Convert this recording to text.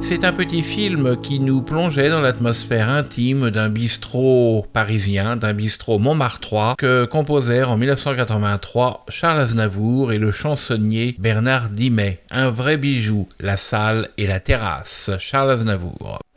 C'est un petit film qui nous plongeait dans l'atmosphère intime d'un bistrot parisien, d'un bistrot montmartrois que composèrent en 1983 Charles Aznavour et le chansonnier Bernard Dimet. Un vrai bijou, la salle et la terrasse. Charles Aznavour.